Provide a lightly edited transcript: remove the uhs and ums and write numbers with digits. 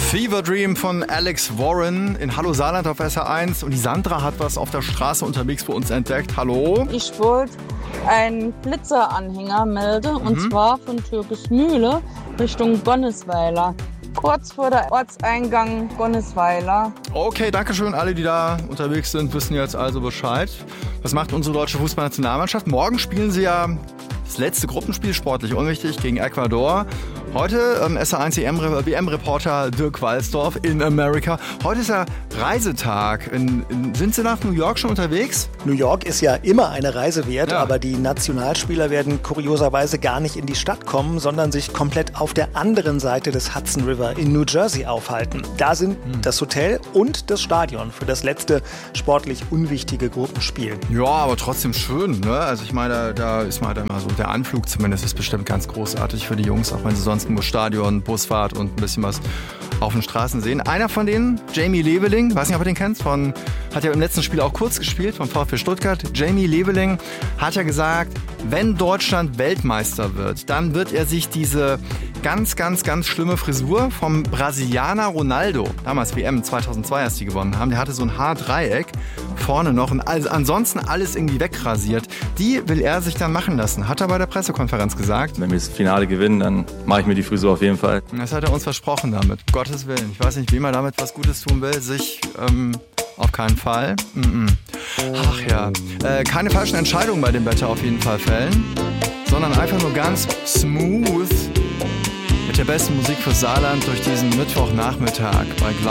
Fever Dream von Alex Warren in Hallo Saarland auf SR1. Und die Sandra hat was auf der Straße unterwegs für uns entdeckt. Hallo? Ich wollte einen Blitzeranhänger melden, und zwar von Türkismühle Richtung Gonnesweiler. Kurz vor der Ortseingang Gonnesweiler. Okay, danke schön. Alle, die da unterwegs sind, wissen jetzt also Bescheid. Was macht unsere deutsche Fußballnationalmannschaft? Morgen spielen sie ja das letzte Gruppenspiel, sportlich unwichtig, gegen Ecuador. Heute SR1 WM-Reporter Dirk Walsdorf in Amerika. Heute ist ja Reisetag. Sind Sie nach New York schon unterwegs? New York ist ja immer eine Reise wert, Ja. aber die Nationalspieler werden kurioserweise gar nicht in die Stadt kommen, sondern sich komplett auf der anderen Seite des Hudson River in New Jersey aufhalten. Da sind das Hotel und das Stadion für das letzte sportlich unwichtige Gruppenspiel. Ja, aber trotzdem schön, ne? Also ich meine, da ist mal immer so, der Anflug zumindest ist bestimmt ganz großartig für die Jungs, auch wenn sie sonst nur Stadion, Busfahrt und ein bisschen was auf den Straßen sehen. Einer von denen, Jamie Leveling, weiß nicht, ob ihr den kennt, hat ja im letzten Spiel auch kurz gespielt, vom VfB Stuttgart. Jamie Leveling hat ja gesagt, wenn Deutschland Weltmeister wird, dann wird er sich diese ganz, ganz, ganz schlimme Frisur vom Brasilianer Ronaldo, damals WM 2002, als die gewonnen haben, der hatte so ein Haardreieck vorne noch und ansonsten alles irgendwie wegrasiert. Die will er sich dann machen lassen, hat er bei der Pressekonferenz gesagt. Wenn wir das Finale gewinnen, dann mache ich mir die Frisur auf jeden Fall. Das hat er uns versprochen damit, Gottes Willen. Ich weiß nicht, wie man damit was Gutes tun will, sich auf keinen Fall. Ach ja, keine falschen Entscheidungen bei dem Wetter auf jeden Fall fällen, sondern einfach nur ganz smooth mit der besten Musik für Saarland durch diesen Mittwochnachmittag bei